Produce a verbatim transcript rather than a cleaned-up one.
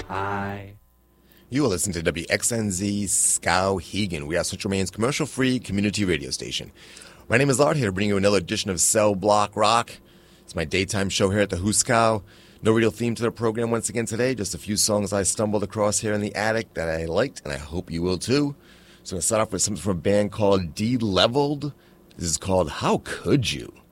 I. You are listening to W X N Z Skowhegan. We are Central Maine's commercial-free community radio station. My name is Lard here to bring you another edition of Cell Block Rock. It's my daytime show here at the Huskow. No real theme to the program once again today, just a few songs I stumbled across here in the attic that I liked, and I hope you will too. So I'm going to start off with something from a band called D-Leveled. This is called How Could You?